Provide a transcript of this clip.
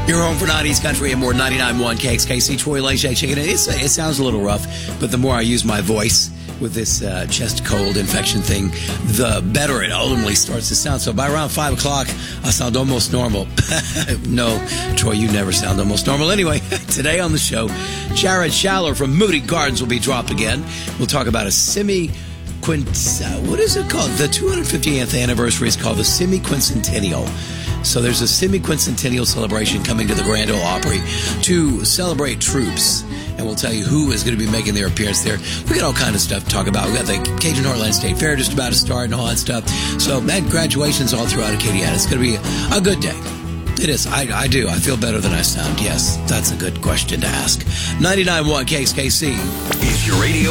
You're home for 90s country and more. 99.1 KXKC. Troy Leger checking in. It sounds a little rough, but the more I use my voice with this chest cold infection thing, the better it ultimately starts to sound. So by around 5 o'clock, I sound almost normal. No, Troy, you never sound almost normal. Anyway, today on the show, Jared Schaller from Moody Gardens will be dropped again. We'll talk about a what is it called? The 250th anniversary is called the semi-quincentennial. So there's a semi-quincentennial celebration coming to the Grand Ole Opry to celebrate troops. And we'll tell you who is going to be making their appearance there. We got all kinds of stuff to talk about. We got the Cajun Heartland State Fair just about to start and all that stuff. So, man, graduations all throughout Acadiana. It's going to be a good day. It is. I do. I feel better than I sound. Yes, that's a good question to ask. 99.1 KXKC. Is your radio